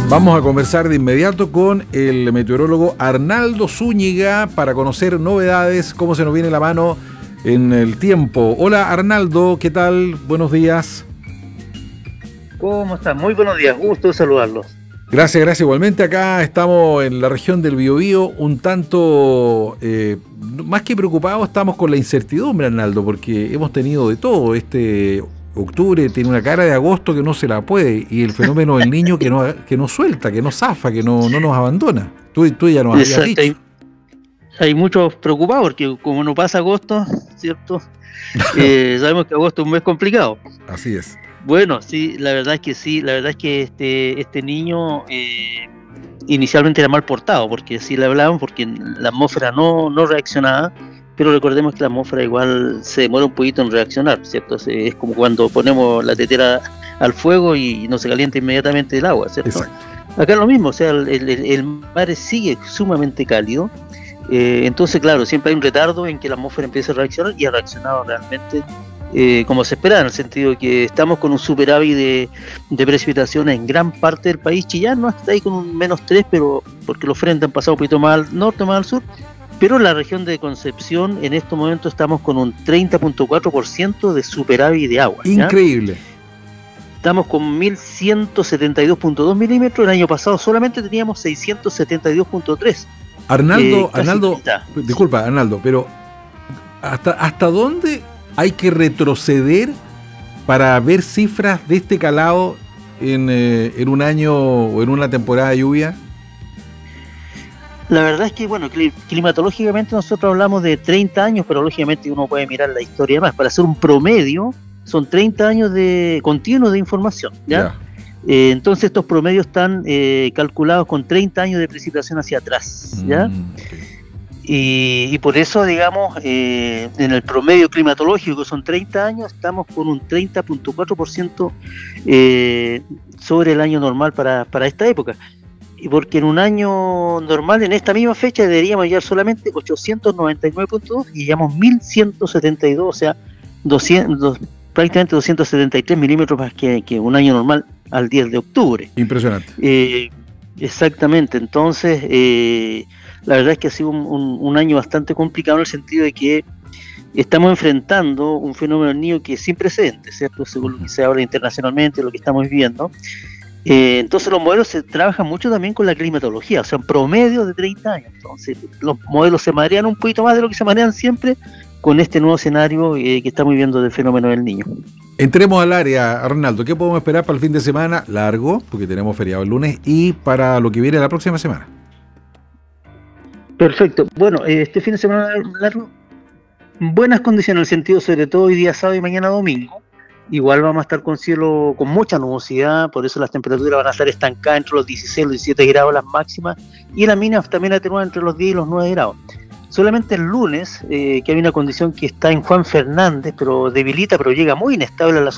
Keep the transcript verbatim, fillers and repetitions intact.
Vamos a conversar de inmediato con el meteorólogo Arnaldo Zúñiga para conocer novedades, cómo se nos viene la mano en el tiempo. Hola Arnaldo, ¿qué tal? Buenos días. ¿Cómo están? Muy buenos días, gusto saludarlos. Gracias, gracias. Igualmente acá estamos en la región del Biobío un tanto, eh, más que preocupados, estamos con la incertidumbre, Arnaldo, porque hemos tenido de todo. Este octubre tiene una cara de agosto que no se la puede, y el fenómeno del niño que no, que no suelta, que no zafa, que no, no nos abandona. Tú, tú ya nos habías Exacto. dicho. Hay, hay muchos preocupados porque como no pasa agosto, ¿cierto? Eh, sabemos que agosto es un mes complicado. Así es. Bueno, sí, la verdad es que sí, la verdad es que este, este niño eh, inicialmente era mal portado, porque sí le hablaban, porque la atmósfera no, no reaccionaba, pero recordemos que la atmósfera igual se demora un poquito en reaccionar, ¿cierto? Es como cuando ponemos la tetera al fuego y no se calienta inmediatamente el agua, ¿cierto? Exacto. Acá es lo mismo, o sea, el, el, el mar sigue sumamente cálido, eh, entonces claro, siempre hay un retardo en que la atmósfera empiece a reaccionar, y ha reaccionado realmente Eh, como se espera, en el sentido de que estamos con un superávit de, de precipitaciones en gran parte del país. Chillán no está ahí con un menos tres, pero porque los frentes han pasado un poquito más al norte, más al sur, pero en la región de Concepción en estos momentos estamos con un treinta punto cuatro por ciento de superávit de agua. ¿ya? Increíble. Estamos con mil ciento setenta y dos punto dos milímetros, el año pasado solamente teníamos seiscientos setenta y dos punto tres. Arnaldo, eh, Arnaldo, mitad. disculpa, Arnaldo, pero ¿hasta, hasta dónde hay que retroceder para ver cifras de este calado en, eh, en un año o en una temporada de lluvia? La verdad es que, bueno, climatológicamente nosotros hablamos de treinta años, pero lógicamente uno puede mirar la historia más. Para hacer un promedio, son treinta años de continuo de información, ¿ya? Ya. Eh, entonces estos promedios están eh, calculados con treinta años de precipitación hacia atrás, ¿ya? Mm, okay. Y, y por eso, digamos, eh, en el promedio climatológico, que son treinta años, estamos con un treinta punto cuatro por ciento eh, sobre el año normal para, para esta época. Y porque en un año normal, en esta misma fecha, deberíamos llegar solamente ochocientos noventa y nueve punto dos y llevamos mil ciento setenta y dos, o sea, doscientos, prácticamente doscientos setenta y tres milímetros más que, que un año normal al diez de octubre. Impresionante. Eh, exactamente, entonces... Eh, La verdad es que ha sido un, un, un año bastante complicado en el sentido de que estamos enfrentando un fenómeno del Niño que es sin precedentes, ¿cierto? Según lo que se habla internacionalmente, lo que estamos viviendo. Eh, entonces los modelos se trabajan mucho también con la climatología, o sea, en promedio de treinta años. Entonces los modelos se marean un poquito más de lo que se marean siempre con este nuevo escenario eh, que estamos viviendo del fenómeno del Niño. Entremos al área, Arnaldo. ¿Qué podemos esperar para el fin de semana largo? Porque tenemos feriado el lunes, y para lo que viene la próxima semana. Perfecto. Bueno, este fin de semana largo, buenas condiciones en el sentido, sobre todo hoy día sábado y mañana domingo. Igual vamos a estar con cielo con mucha nubosidad, por eso las temperaturas van a estar estancadas entre los dieciséis y los diecisiete grados las máximas, y las mínimas también atenuadas entre los diez y los nueve grados. Solamente el lunes, eh, que hay una condición que está en Juan Fernández, pero debilita, pero llega muy inestable a la